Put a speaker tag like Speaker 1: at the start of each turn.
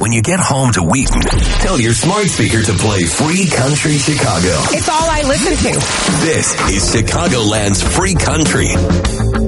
Speaker 1: when you get home to Wheaton, tell your smart speaker to play Free Country Chicago.
Speaker 2: It's all I listen to.
Speaker 1: This is Chicagoland's Free Country.